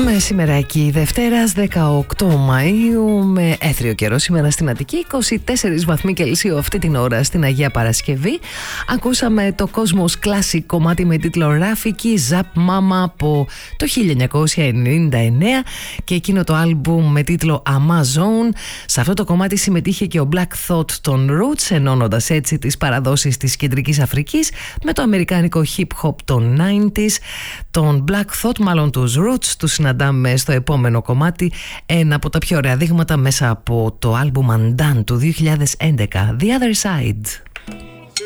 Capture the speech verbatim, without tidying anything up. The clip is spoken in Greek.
Μεσημεράκι Δευτέρας δεκαοκτώ Μαΐου με έθριο καιρό σήμερα στην Αττική, είκοσι τέσσερις βαθμοί Κελσίου αυτή την ώρα στην Αγία Παρασκευή. Ακούσαμε το Cosmos Classic κομμάτι με τίτλο Ράφικη Zap Mama από το χίλια εννιακόσια ενενήντα εννέα και εκείνο το άλμπουμ με τίτλο Amazon. Σε αυτό το κομμάτι συμμετείχε και ο Black Thought των Roots, ενώνοντας έτσι τις παραδόσεις της Κεντρικής Αφρικής με το αμερικάνικο hip hop των ενενήντα. Τον Black Thought, μάλλον τους Roots, τους συναντάμε στο επόμενο κομμάτι, ένα από τα πιο ωραία δείγματα μέσα από το άλμπουμ Undone του δύο χιλιάδες έντεκα, The Other Side.